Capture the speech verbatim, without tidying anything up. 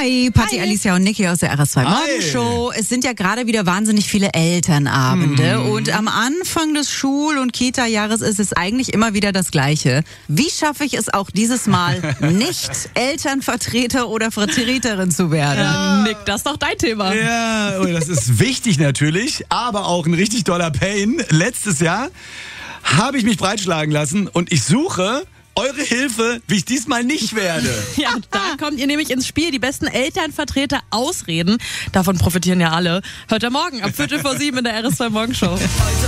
Hi, Patti, Hi. Alicia und Niki aus der R S zwei Morgenshow. Es sind ja gerade wieder wahnsinnig viele Elternabende Mhm. und am Anfang des Schul- und Kita-Jahres ist es eigentlich immer wieder das Gleiche. Wie schaffe ich es auch dieses Mal nicht Elternvertreter oder Vertreterin zu werden? Ja, Nick, das ist doch dein Thema. Ja, und das ist wichtig natürlich, aber auch ein richtig toller Pain. Letztes Jahr habe ich mich breitschlagen lassen und ich suche eure Hilfe, wie ich diesmal nicht werde. Ja, da kommt ihr nämlich ins Spiel. Die besten Elternvertreter ausreden. Davon profitieren ja alle. Hört ihr morgen ab Viertel vor sieben in der R S zwei Morgenshow.